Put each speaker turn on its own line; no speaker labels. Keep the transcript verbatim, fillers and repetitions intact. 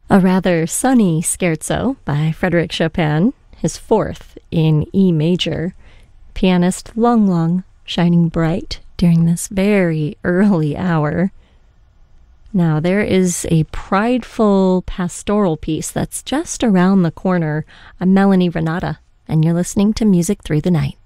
A rather sunny scherzo by Frédéric Chopin, his fourth in E major. Pianist Lung Lung shining bright during this very early hour. Now, there is a prideful pastoral piece that's just around the corner. I'm Melanie Renata, and you're listening to Music Through the Night.